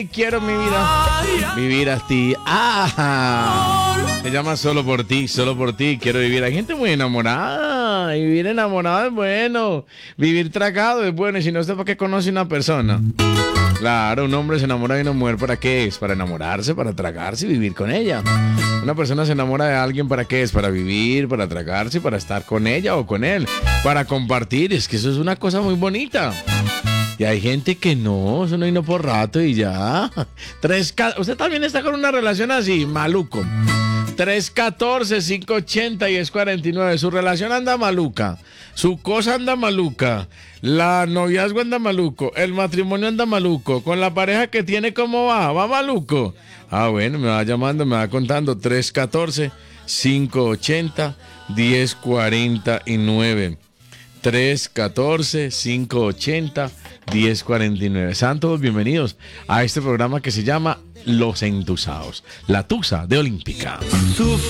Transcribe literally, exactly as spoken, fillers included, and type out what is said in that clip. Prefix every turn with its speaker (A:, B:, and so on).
A: Quiero mi vida vivir a ti. Ah, se llama Solo por ti, solo por ti. Quiero vivir. Hay gente muy enamorada. Y vivir enamorado es bueno. Vivir tragado es bueno. Y si no, ¿usted para qué conoce una persona? Claro, un hombre se enamora de una mujer. ¿Para qué es? Para enamorarse, para tragarse y vivir con ella. Una persona se enamora de alguien. ¿Para qué es? Para vivir, para tragarse, para estar con ella o con él. Para compartir. Es que eso es una cosa muy bonita. Y hay gente que no, eso no vino por rato y ya. Tres, usted también está con una relación así, maluco. tres catorce, cinco ochenta y diez cuarenta y nueve. Su relación anda maluca. Su cosa anda maluca. La noviazgo anda maluco. El matrimonio anda maluco. Con la pareja que tiene, ¿cómo va? ¿Va maluco? Ah, bueno, me va llamando, me va contando. tres catorce, cinco ochenta, diez cuarenta y nueve. tres catorce, cinco ochenta, diez cuarenta y nueve. Sean todos bienvenidos a este programa que se llama Los Entusados, la tusa de Olímpica.